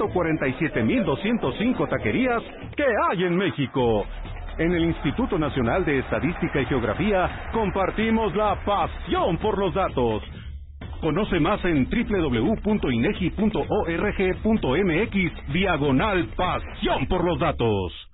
147.205 taquerías que hay en México. En el Instituto Nacional de Estadística y Geografía compartimos la pasión por los datos. Conoce más en www.inegi.org.mx/pasión por los datos.